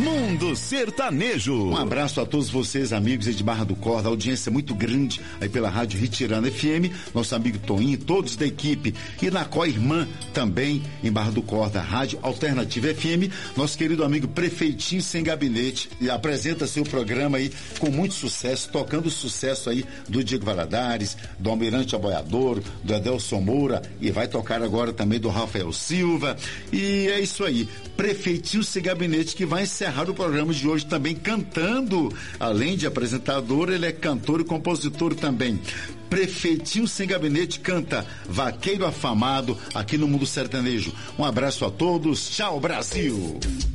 Mundo Sertanejo. Um abraço a todos vocês, amigos aí de Barra do Corda, audiência muito grande aí pela Rádio Ritirana FM, nosso amigo Toninho, todos da equipe, e na Coirmã também em Barra do Corda, Rádio Alternativa FM, nosso querido amigo Prefeitinho Sem Gabinete, e apresenta seu programa aí com muito sucesso, tocando o sucesso aí do Diego Valadares, do Almirante Aboiador, do Adelson Moura, e vai tocar agora também do Rafael Silva, e é isso aí, Prefeitinho Sem Gabinete, que vai encerrar o programa de hoje também cantando, além de apresentador, ele é cantor e compositor também. Prefeitinho Sem Gabinete canta Vaqueiro Afamado aqui no Mundo Sertanejo. Um abraço a todos, tchau Brasil!